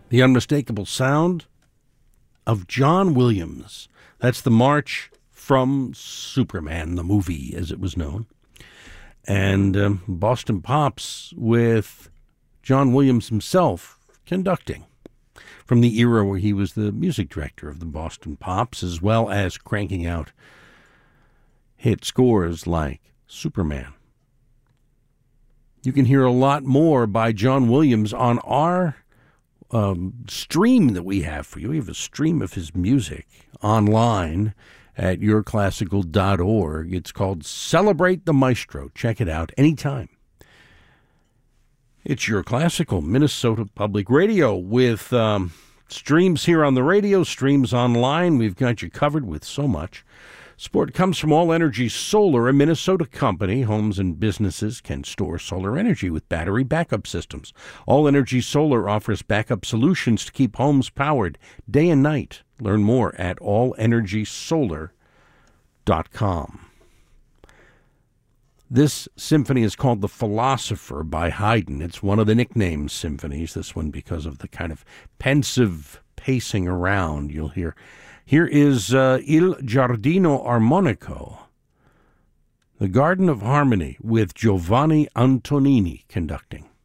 The unmistakable sound of John Williams. That's the march from Superman, the movie, as it was known. And Boston Pops with John Williams himself conducting, from the era where he was the music director of the Boston Pops, as well as cranking out hit scores like Superman. You can hear a lot more by John Williams on our stream that we have for you. We have a stream of his music online at yourclassical.org. It's called Celebrate the Maestro. Check it out anytime. It's Your Classical, Minnesota Public Radio, with streams here on the radio, streams online. We've got you covered with so much. Support comes from All Energy Solar, a Minnesota company. Homes and businesses can store solar energy with battery backup systems. All Energy Solar offers backup solutions to keep homes powered day and night. Learn more at allenergysolar.com. This symphony is called The Philosopher by Haydn. It's one of the nickname symphonies, this one because of the kind of pensive pacing around you'll hear. Here is Il Giardino Armonico, The Garden of Harmony, with Giovanni Antonini conducting.